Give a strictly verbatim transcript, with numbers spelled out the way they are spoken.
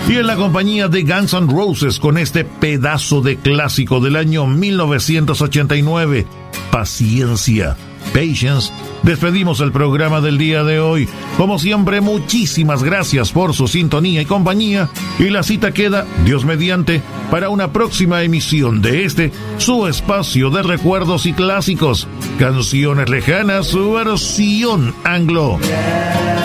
Y en la compañía de Guns N' Roses con este pedazo de clásico del año mil novecientos ochenta y nueve, Paciencia, Patience, despedimos el programa del día de hoy. Como siempre, muchísimas gracias por su sintonía y compañía, y la cita queda, Dios mediante, para una próxima emisión de este, su espacio de recuerdos y clásicos, Canciones Lejanas, su versión anglo.